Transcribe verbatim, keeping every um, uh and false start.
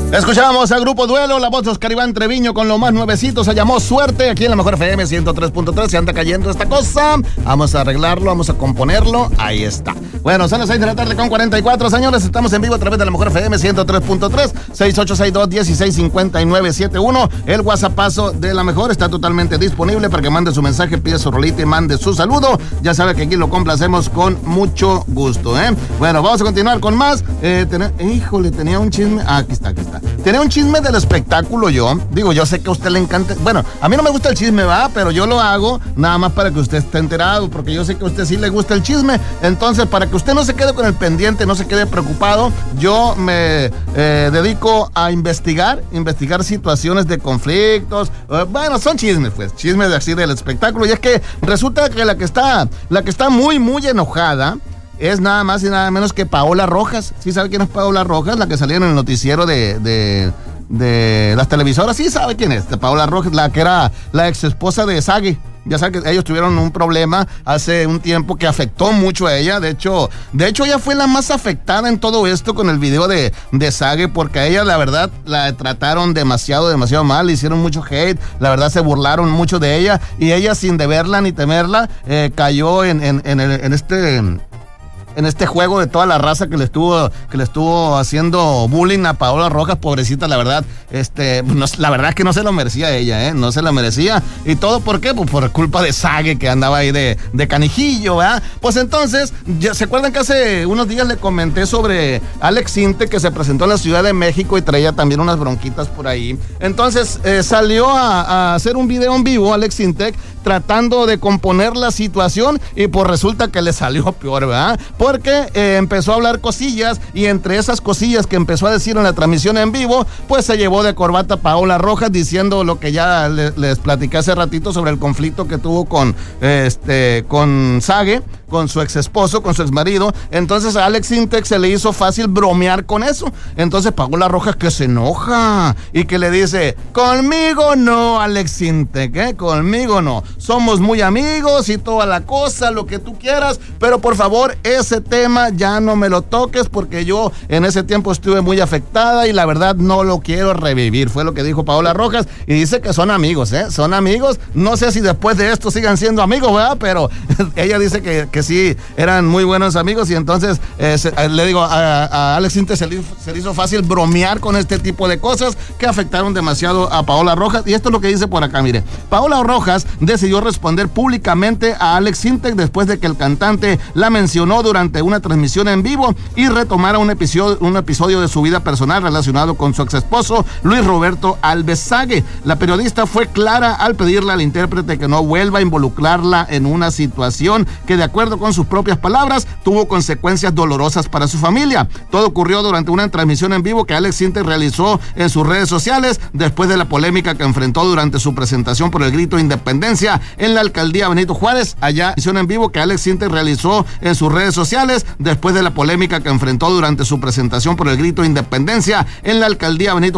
Escuchamos al Grupo Duelo, la voz de Oscar Iván Treviño con lo más nuevecito, se llamó Suerte, aquí en la Mejor F M ciento tres punto tres, se anda cayendo esta cosa, vamos a arreglarlo, vamos a componerlo, ahí está. Bueno, son las seis de la tarde con cuarenta y cuatro, señores, estamos en vivo a través de la Mejor F M ciento tres punto tres, seis ocho seis dos, uno seis cinco nueve siete uno, el WhatsAppazo de la Mejor está totalmente disponible para que mande su mensaje, pide su rolita y mande su saludo, ya sabe que aquí lo complacemos con mucho gusto, ¿eh? Bueno, vamos a continuar con más, eh, ten... híjole, tenía un chisme, ah, aquí está, aquí está. Tenía un chisme del espectáculo yo, digo, yo sé que a usted le encanta, bueno, a mí no me gusta el chisme, va, pero yo lo hago nada más para que usted esté enterado, porque yo sé que a usted sí le gusta el chisme, entonces para que usted no se quede con el pendiente, no se quede preocupado, yo me eh, dedico a investigar, investigar situaciones de conflictos, eh, bueno, son chismes, pues, chismes de así del espectáculo, y es que resulta que la que está, la que está muy, muy enojada, es nada más y nada menos que Paola Rojas. ¿Sí sabe quién es Paola Rojas? La que salía en el noticiero de, de, de las televisoras. Sí sabe quién es, de Paola Rojas, la que era la ex esposa de Sage. Ya sabe que ellos tuvieron un problema hace un tiempo que afectó mucho a ella. De hecho, de hecho ella fue la más afectada en todo esto con el video de, de Sage, porque a ella la verdad la trataron demasiado, demasiado mal, le hicieron mucho hate, la verdad se burlaron mucho de ella y ella sin deberla ni temerla eh, cayó en, en, en, el, en este... en este juego de toda la raza que le estuvo que le estuvo haciendo bullying a Paola Rojas, pobrecita, la verdad, este, no, la verdad es que no se lo merecía ella, ¿eh? No se lo merecía. ¿Y todo por qué? Pues por culpa de Sage, que andaba ahí de, de canijillo, ¿verdad? Pues entonces, ya, ¿se acuerdan que hace unos días le comenté sobre Alex Sintek, que se presentó en la Ciudad de México y traía también unas bronquitas por ahí? Entonces, eh, salió a, a hacer un video en vivo, Alex Sintek, tratando de componer la situación y pues resulta que le salió peor, ¿verdad? Porque eh, empezó a hablar cosillas y entre esas cosillas que empezó a decir en la transmisión en vivo, pues se llevó de corbata Paola Rojas diciendo lo que ya le, les platiqué hace ratito sobre el conflicto que tuvo con, este, con Sage, con su ex esposo, con su ex marido. Entonces a Alex Sintek se le hizo fácil bromear con eso. Entonces Paola Rojas que se enoja y que le dice, conmigo no, Alex Sintek, ¿eh? Conmigo no. Somos muy amigos y toda la cosa, lo que tú quieras, pero por favor, ese tema ya no me lo toques porque yo en ese tiempo estuve muy afectada y la verdad no lo quiero revivir. Fue lo que dijo Paola Rojas y dice que son amigos, ¿eh? Son amigos. No sé si después de esto sigan siendo amigos, ¿verdad? Pero ella dice que, que sí, eran muy buenos amigos y entonces eh, se, eh, le digo, a, a Alex Sintek se, se le hizo fácil bromear con este tipo de cosas que afectaron demasiado a Paola Rojas y esto es lo que dice por acá, mire. Paola Rojas decidió responder públicamente a Alex Sintek después de que el cantante la mencionó durante una transmisión en vivo y retomara un episodio, un episodio de su vida personal relacionado con su ex esposo Luis Roberto Alves Sage. La periodista fue clara al pedirle al intérprete que no vuelva a involucrarla en una situación que, de acuerdo con sus propias palabras, tuvo consecuencias dolorosas para su familia. Todo ocurrió durante una transmisión en vivo que Alex Sintek realizó en sus redes sociales después de la polémica que enfrentó durante su presentación por el grito de independencia en la alcaldía Benito Juárez. Allá, transmisión en vivo que Alex Sintek realizó en sus redes sociales después de la polémica que enfrentó durante su presentación por el grito de independencia en la alcaldía Benito